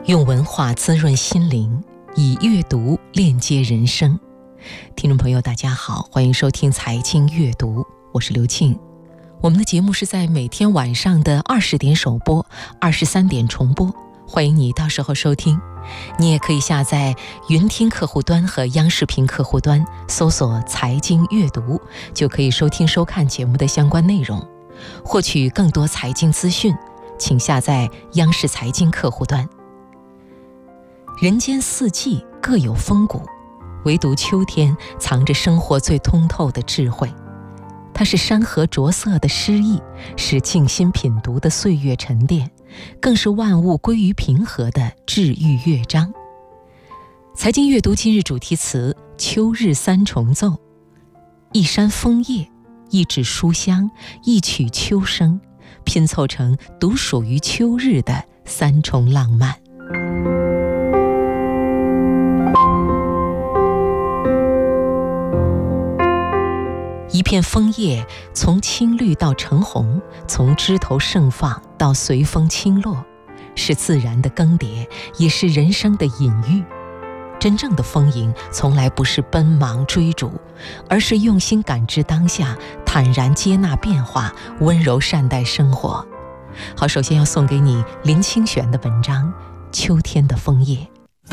用文化滋润心灵，以阅读链接人生。听众朋友大家好，欢迎收听财经阅读，我是刘庆。我们的节目是在每天晚上的20点首播，23点重播，欢迎你到时候收听。你也可以下载云听客户端和央视频客户端，搜索财经阅读，就可以收听收看节目的相关内容。获取更多财经资讯，请下载央视财经客户端。人间四季各有风骨，唯独秋天藏着生活最通透的智慧。它是山河着色的诗意，是静心品读的岁月沉淀，更是万物归于平和的治愈乐章。财经阅读今日主题词：秋日三重奏。一山枫叶，一纸书香，一曲秋声，拼凑成独属于秋日的三重浪漫。一片枫叶从青绿到橙红，从枝头盛放到随风倾落，是自然的更迭，也是人生的隐喻。真正的丰盈从来不是奔忙追逐，而是用心感知当下，坦然接纳变化，温柔善待生活。好，首先要送给你林清玄的文章《秋天的枫叶》。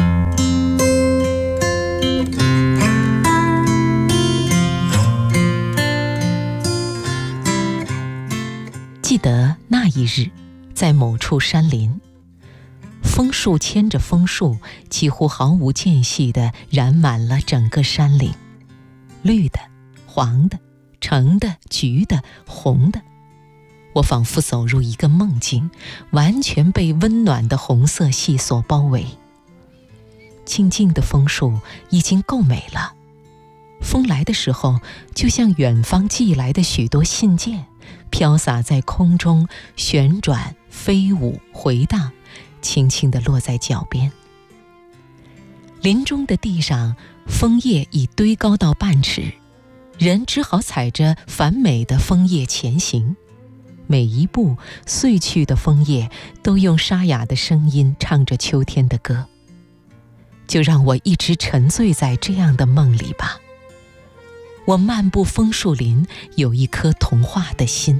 记得那一日，在某处山林，枫树牵着枫树，几乎毫无间隙地染满了整个山岭，绿的、黄的、橙的、橘的、红的。我仿佛走入一个梦境，完全被温暖的红色系所包围。静静的枫树已经够美了，风来的时候，就像远方寄来的许多信件，飘洒在空中，旋转、飞舞、回荡，轻轻地落在脚边。林中的地上，枫叶已堆高到半尺，人只好踩着繁美的枫叶前行。每一步，碎去的枫叶都用沙哑的声音唱着秋天的歌。就让我一直沉醉在这样的梦里吧。我漫步枫树林，有一颗童话的心。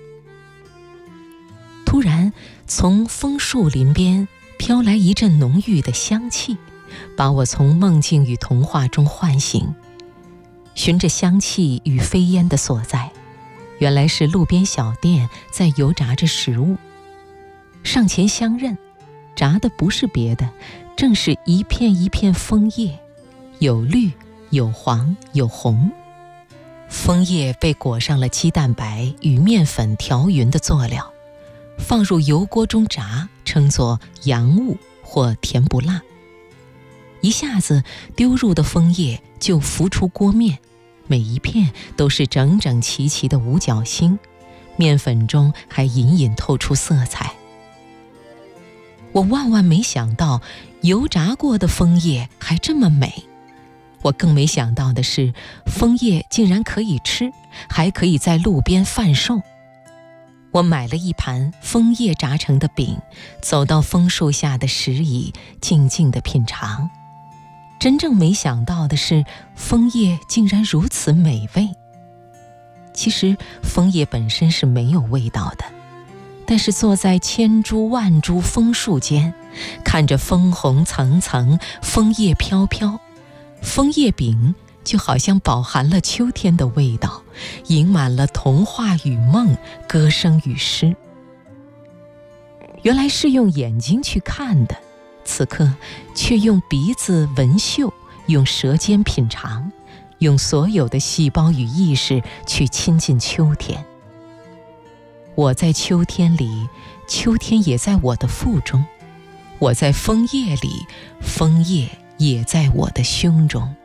突然，从枫树林边飘来一阵浓郁的香气，把我从梦境与童话中唤醒。循着香气与飞烟的所在，原来是路边小店在油炸着食物。上前相认，炸的不是别的，正是一片一片枫叶，有绿，有黄，有红。枫叶被裹上了鸡蛋白与面粉调匀的佐料，放入油锅中炸，称作洋务或甜不辣。一下子丢入的枫叶就浮出锅面，每一片都是整整齐齐的五角星，面粉中还隐隐透出色彩。我万万没想到油炸过的枫叶还这么美。我更没想到的是，枫叶竟然可以吃，还可以在路边贩售。我买了一盘枫叶炸成的饼，走到枫树下的石椅，静静地品尝。真正没想到的是，枫叶竟然如此美味。其实枫叶本身是没有味道的，但是坐在千株万株枫树间，看着枫红层层，枫叶飘飘，枫叶饼就好像饱含了秋天的味道，盈满了童话与梦，歌声与诗。原来是用眼睛去看的，此刻却用鼻子闻嗅，用舌尖品尝，用所有的细胞与意识去亲近秋天。我在秋天里，秋天也在我的腹中；我在枫叶里，枫叶也在我的胸中。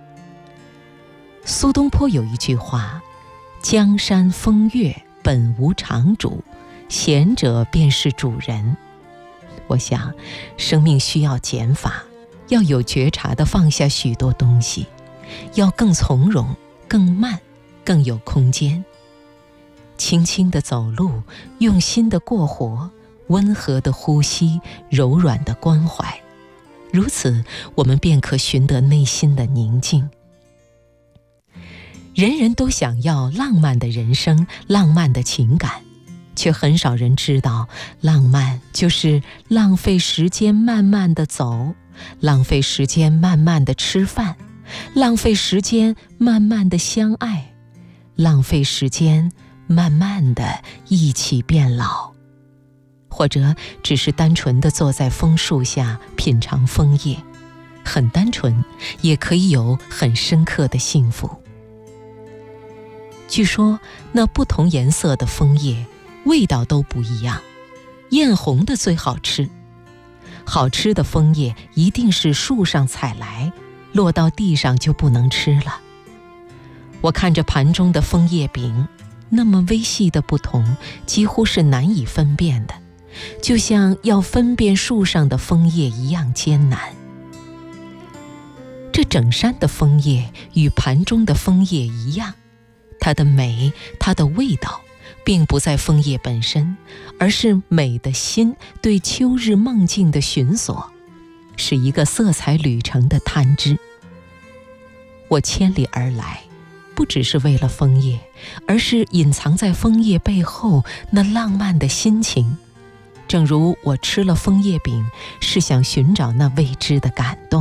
苏东坡有一句话：江山风月本无常主，贤者便是主人。我想，生命需要减法，要有觉察地放下许多东西，要更从容、更慢、更有空间。轻轻地走路，用心地过活， 温和的呼吸，柔软的关怀，如此我们便可寻得内心的宁静。人人都想要浪漫的人生，浪漫的情感，却很少人知道，浪漫就是浪费时间慢慢地走，浪费时间慢慢地吃饭，浪费时间慢慢地相爱，浪费时间慢慢地一起变老，或者只是单纯地坐在枫树下品尝枫叶，很单纯，也可以有很深刻的幸福。据说那不同颜色的枫叶味道都不一样，艳红的最好吃。好吃的枫叶一定是树上采来，落到地上就不能吃了。我看着盘中的枫叶饼，那么微细的不同，几乎是难以分辨的，就像要分辨树上的枫叶一样艰难。这整山的枫叶与盘中的枫叶一样，它的美，它的味道，并不在枫叶本身，而是美的心对秋日梦境的寻索，是一个色彩旅程的探知。我千里而来，不只是为了枫叶，而是隐藏在枫叶背后那浪漫的心情。正如我吃了枫叶饼，是想寻找那未知的感动。